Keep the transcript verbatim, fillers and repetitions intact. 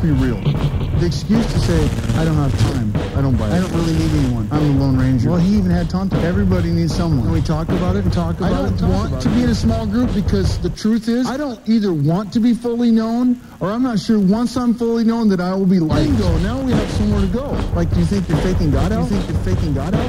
be real. The excuse to say, I don't have time, I don't buy it. I don't really need anyone. I'm the Lone Ranger. Well, he even had Tonto. Everybody needs someone. And we talk about it and talk about it. I don't want to be in a small group because the truth is, I don't either want to be fully known, or I'm not sure once I'm fully known that I will be liked. Bingo, now we have somewhere to go. Like, do you think you're faking God out? Do you think you're faking God out?